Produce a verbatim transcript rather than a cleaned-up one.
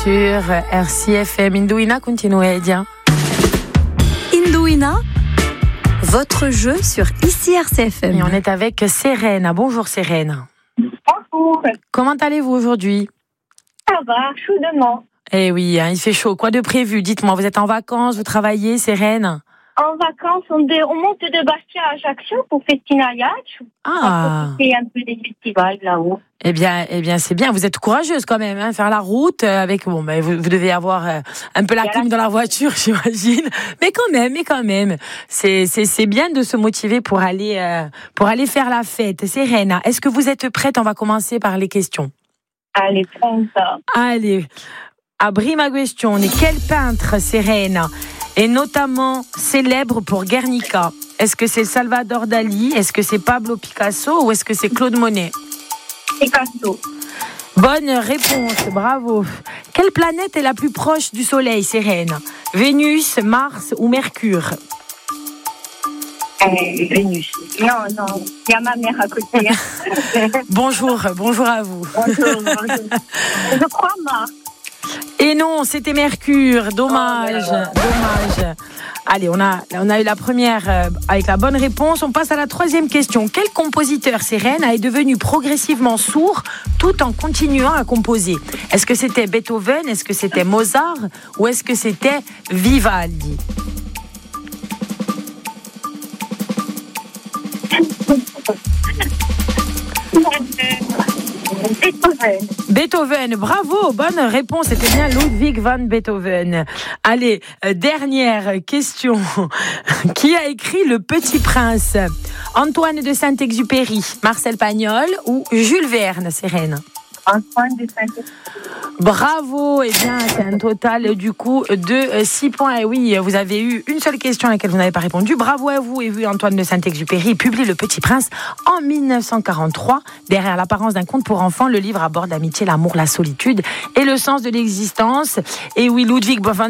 sur R C F M. Indouina, continuez, Dia. Indouina, votre jeu sur ici R C F M. Et on est avec Serena. Bonjour Serena. Bonjour. Comment allez-vous aujourd'hui? Ça va, chaudement. Eh oui, hein, il fait chaud. Quoi de prévu? Dites-moi, vous êtes en vacances, vous travaillez, Serena? En vacances, on, dé- on monte de Bastia à Ajaccio pour Festina Yacht. Ah. Et un peu des festivals là-haut. Eh bien, eh bien, c'est bien. Vous êtes courageuse quand même, hein, faire la route euh, avec. Bon, ben, vous, vous devez avoir euh, un peu la Et clim la- dans la voiture, j'imagine. Mais quand même, mais quand même, c'est c'est c'est bien de se motiver pour aller euh, pour aller faire la fête. Serena, est-ce que vous êtes prête? On va commencer par les questions. Allez, prends ça. Allez, à prima question, quel peintre, Serena, est notamment célèbre pour Guernica? Est-ce que c'est Salvador Dali? Est-ce que c'est Pablo Picasso? Ou est-ce que c'est Claude Monet? Picasso. Bonne réponse, bravo. Quelle planète est la plus proche du Soleil, Serena? Vénus, Mars ou Mercure? Euh, Vénus. Non, non, il y a ma mère à côté. Hein. Bonjour, bonjour à vous. Bonjour, bonjour. Je crois Mars. Et non, c'était Mercure. Dommage, Oh là là. dommage. Allez, on a, on a eu la première euh, avec la bonne réponse. On passe à la troisième question. Quel compositeur, Serena, est devenu progressivement sourd tout en continuant à composer? Est-ce que c'était Beethoven? Est-ce que c'était Mozart? Ou est-ce que c'était Vivaldi? Beethoven. Beethoven, bravo, bonne réponse, c'était bien Ludwig van Beethoven. Allez, euh, dernière question. Qui a écrit Le Petit Prince? Antoine de Saint-Exupéry, Marcel Pagnol ou Jules Verne, Serena? Antoine de Saint-Exupéry. Bravo, et eh bien c'est un total du coup de six points. Et oui, vous avez eu une seule question à laquelle vous n'avez pas répondu. Bravo à vous. Et vu Antoine de Saint-Exupéry publie Le Petit Prince en dix-neuf cent quarante-trois. Derrière l'apparence d'un conte pour enfants, le livre aborde l'amitié, l'amour, la solitude et le sens de l'existence. Et oui, Ludwig van